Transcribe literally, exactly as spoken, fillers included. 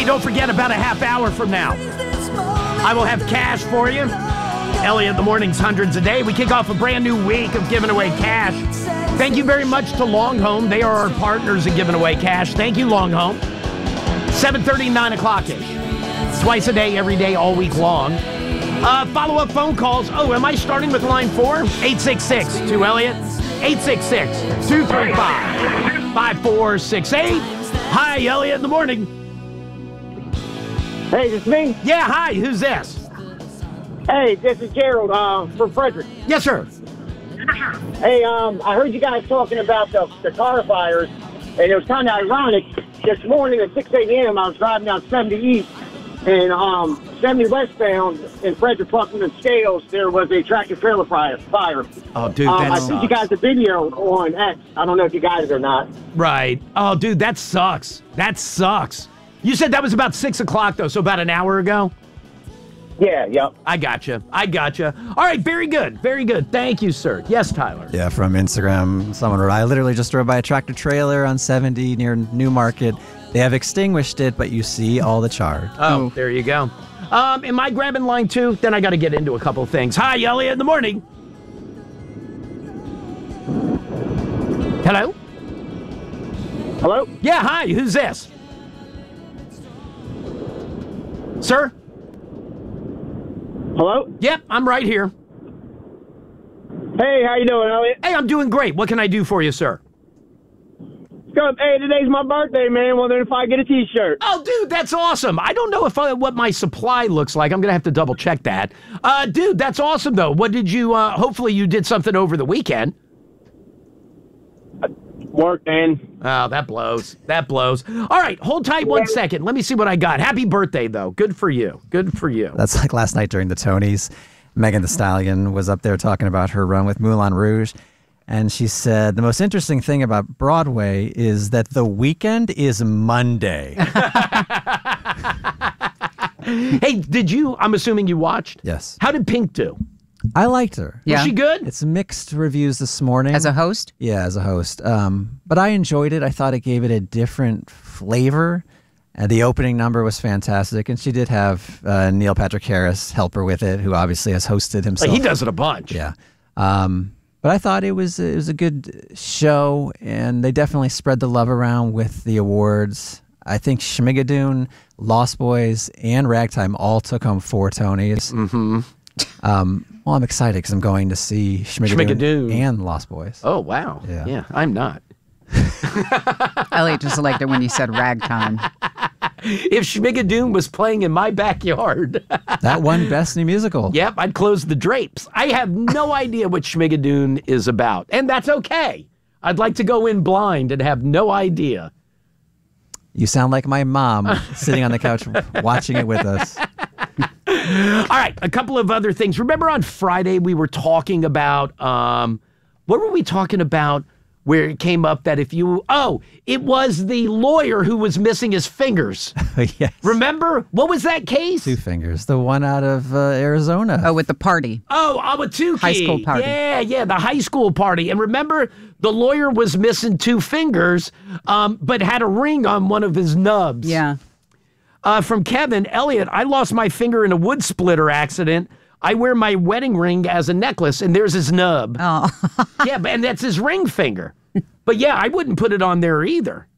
Hey, don't forget, about a half hour from now, I will have cash for you. Elliot in the Morning's Hundreds a Day. We kick off a brand new week of giving away cash. Thank you very much to Long Home. They are our partners in giving away cash. Thank you, Long Home. seven thirty, nine o'clock-ish. Twice a day, every day, all week long. Uh, follow-up phone calls. Oh, am I starting with line four? eight six six, two Elliot. eight six six, two three five, five four six eight. Hi, Elliot in the Morning. Hey, this is me? Yeah, hi. Who's this? Hey, this is Gerald uh, from Frederick. Yes, sir. Hey, um, I heard you guys talking about the, the car fires, and it was kind of ironic. This morning at six a.m., I was driving down seventy East, and um, seventy westbound in Frederick, Buckland, and Scales, there was a tractor-trailer fire. fire. Oh, dude, um, that I sucks. sent you guys a video on X. I don't know if you got it or not. Right. Oh, dude, that sucks. That sucks. You said that was about six o'clock, though, so about an hour ago? Yeah, yep. I gotcha. I gotcha. All right, very good. Very good. Thank you, sir. Yes, Tyler. Yeah, from Instagram, someone wrote, I literally just drove by a tractor trailer on seventy near Newmarket. They have extinguished it, but you see all the charred. Oh, there you go. Um, am I grabbing line two? Then I got to get into a couple things. Hi, Elliot in the Morning. Hello? Hello? Yeah, hi. Who's this? Sir? Hello? Yep, I'm right here. Hey, how you doing, Elliot? Hey, I'm doing great. What can I do for you, sir? Good. Hey, today's my birthday, man. Wondering if I get a T-shirt. Oh, dude, that's awesome. I don't know if I, what my supply looks like. I'm going to have to double check that. Uh, dude, that's awesome, though. What did you, uh, hopefully you did something over the weekend. Work, man. Oh, that blows. That blows. All right, hold tight one second. Let me see what I got. Happy birthday, though. Good for you. Good for you. That's like last night during the Tonys. Megan Thee Stallion was up there talking about her run with Moulin Rouge. And she said, the most interesting thing about Broadway is that the weekend is Monday. Hey, did you, I'm assuming you watched? Yes. How did Pink do? I liked her. Yeah. Was she good? It's mixed reviews this morning. As a host? Yeah, as a host. Um, but I enjoyed it. I thought it gave it a different flavor. And the opening number was fantastic. And she did have uh, Neil Patrick Harris help her with it, who obviously has hosted himself. Like, he does it a bunch. Yeah. Um, but I thought it was it was a good show, and they definitely spread the love around with the awards. I think Schmigadoon, Lost Boys, and Ragtime all took home four Tonys. Mm-hmm. Um, well, I'm excited because I'm going to see Schmigadoon, Schmigadoon and Lost Boys. Oh, wow. Yeah. Yeah, I'm not. Elliot just liked it when you said ragtime. If Schmigadoon was playing in my backyard. That won Best New Musical. Yep, I'd close the drapes. I have no idea what Schmigadoon is about, and that's okay. I'd like to go in blind and have no idea. You sound like my mom sitting on the couch watching it with us. All right, a couple of other things. Remember on Friday we were talking about, um, what were we talking about where it came up that if you, oh, it was the lawyer who was missing his fingers. Yes. Remember? What was that case? Two Fingers, the one out of uh, Arizona. Oh, with the party. Oh, Awatuki. High school party. Yeah, yeah, the high school party. And remember, the lawyer was missing two fingers, um, but had a ring on one of his nubs. Yeah. Uh, from Kevin, Elliot, I lost my finger in a wood splitter accident. I wear my wedding ring as a necklace, and there's his nub. Oh. Yeah, and that's his ring finger. But yeah, I wouldn't put it on there either.